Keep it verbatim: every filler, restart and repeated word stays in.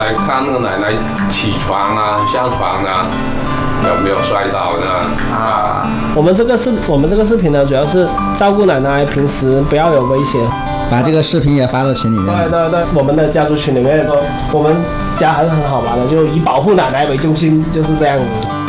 来看那个奶奶起床啊、下床啊，有没有摔倒呢？啊， 我们这个视我们这个视频呢，主要是照顾奶奶平时不要有危险。 把这个视频也发到群里面。 对对对，我们的家族群里面说，我们家还是很好玩的，就以保护奶奶为中心，就是这样子。